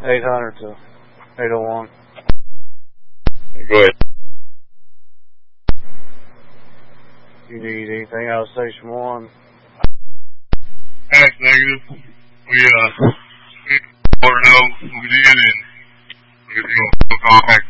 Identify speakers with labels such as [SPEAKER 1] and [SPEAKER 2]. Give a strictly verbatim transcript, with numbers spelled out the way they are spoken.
[SPEAKER 1] eight hundred to eight oh one.
[SPEAKER 2] Go ahead.
[SPEAKER 1] You need anything out of Station one?
[SPEAKER 2] That's negative. We, uh, we want to know who did, and we're going to contact